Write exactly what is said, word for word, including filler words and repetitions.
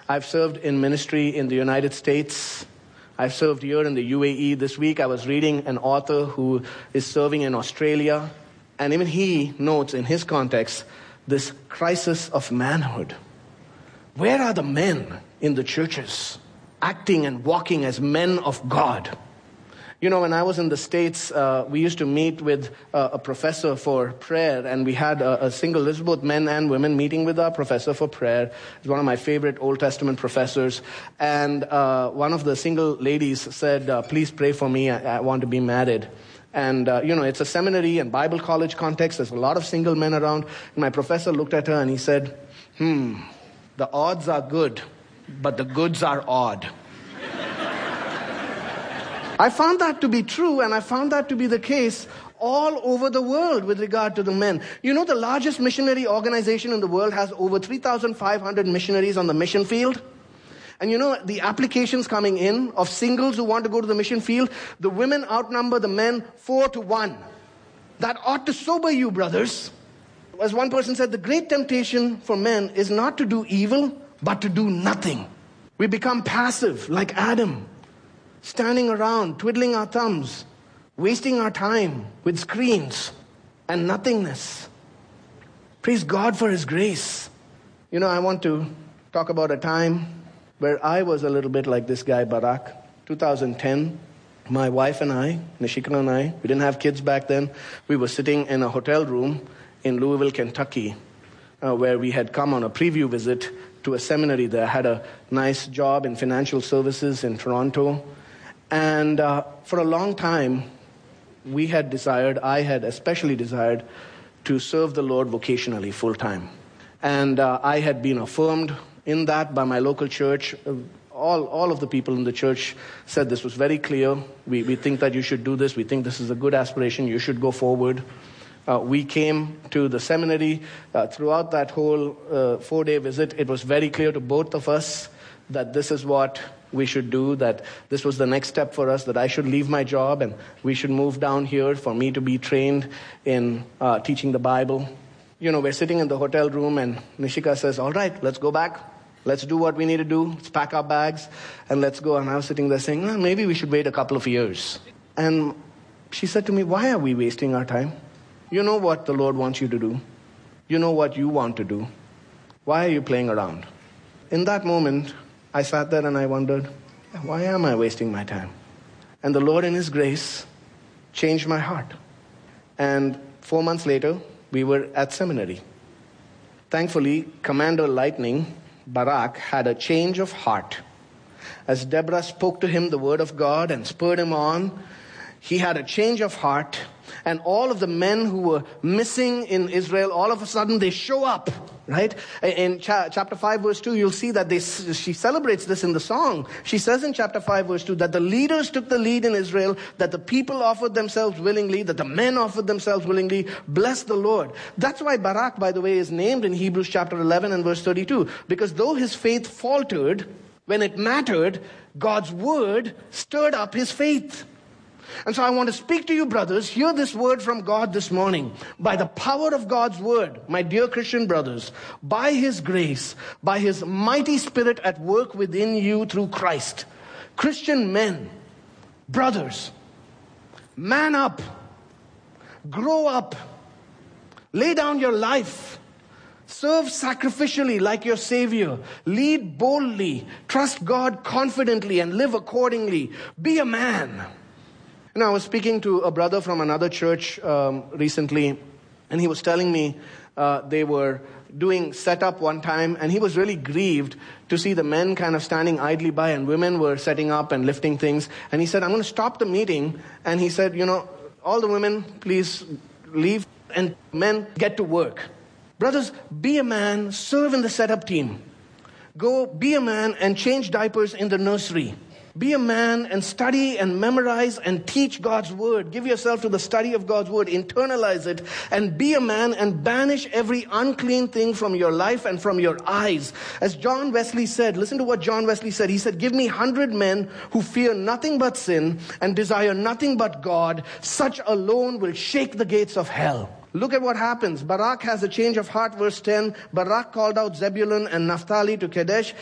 I've served in ministry in the United States. I've served here in the U A E. This week I was reading an author who is serving in Australia. And even he notes in his context this crisis of manhood. Where are the men in the churches acting and walking as men of God? You know, when I was in the States, uh, we used to meet with uh, a professor for prayer, and we had a, a single list, both men and women, meeting with our professor for prayer. He's one of my favorite Old Testament professors. And uh, one of the single ladies said, uh, please pray for me, I, I want to be married. And, uh, you know, it's a seminary and Bible college context. There's a lot of single men around. And my professor looked at her and he said, hmm, the odds are good, but the goods are odd. I found that to be true, and I found that to be the case all over the world with regard to the men. You know, the largest missionary organization in the world has over three thousand five hundred missionaries on the mission field. And you know, the applications coming in of singles who want to go to the mission field, the women outnumber the men four to one. That ought to sober you, brothers. As one person said, the great temptation for men is not to do evil, but to do nothing. We become passive, like Adam. Standing around, twiddling our thumbs, wasting our time with screens and nothingness. Praise God for His grace. You know, I want to talk about a time where I was a little bit like this guy, Barak. two thousand ten, my wife and I, Nishika and I, we didn't have kids back then. We were sitting in a hotel room in Louisville, Kentucky, uh, where we had come on a preview visit to a seminary there. I had a nice job in financial services in Toronto. And uh, for a long time, we had desired, I had especially desired, to serve the Lord vocationally full-time. And uh, I had been affirmed in that by my local church. All, all of the people in the church said this was very clear. We, we think that you should do this. We think this is a good aspiration. You should go forward. Uh, we came to the seminary. Uh, throughout that whole uh, four-day visit, it was very clear to both of us that this is what we should do, that this was the next step for us, that I should leave my job and we should move down here for me to be trained in uh, teaching the Bible. You know, we're sitting in the hotel room and Nishika says, all right, let's go back. Let's do what we need to do. Let's pack our bags and let's go. And I was sitting there saying, well, maybe we should wait a couple of years. And she said to me, why are we wasting our time? You know what the Lord wants you to do. You know what you want to do. Why are you playing around? In that moment, I sat there and I wondered, why am I wasting my time? And the Lord in His grace changed my heart. And four months later, we were at seminary. Thankfully, Commander Lightning, Barak, had a change of heart. As Deborah spoke to him the word of God and spurred him on, he had a change of heart. And all of the men who were missing in Israel, all of a sudden they show up, right? In cha- chapter five, verse two, you'll see that they, she celebrates this in the song. She says in chapter five, verse two, that the leaders took the lead in Israel, that the people offered themselves willingly, that the men offered themselves willingly. Bless the Lord. That's why Barak, by the way, is named in Hebrews chapter eleven and verse thirty-two. Because though his faith faltered, when it mattered, God's word stirred up his faith. And so I want to speak to you, brothers. Hear this word from God this morning. By the power of God's word, my dear Christian brothers, by His grace, by His mighty Spirit at work within you through Christ, Christian men, brothers, man up, grow up, lay down your life, serve sacrificially like your Savior, lead boldly, trust God confidently, and live accordingly. Be a man. You know, I was speaking to a brother from another church um, recently, and he was telling me uh, they were doing setup one time, and he was really grieved to see the men kind of standing idly by, and women were setting up and lifting things. And he said, I'm going to stop the meeting. And he said, you know, all the women, please leave, and men get to work. Brothers, be a man, serve in the setup team. Go be a man and change diapers in the nursery. Be a man and study and memorize and teach God's word. Give yourself to the study of God's word. Internalize it. And be a man and banish every unclean thing from your life and from your eyes. As John Wesley said, listen to what John Wesley said. He said, give me hundred men who fear nothing but sin and desire nothing but God. Such alone will shake the gates of hell. Look at what happens. Barak has a change of heart, verse ten. Barak called out Zebulun and Naphtali to Kadesh.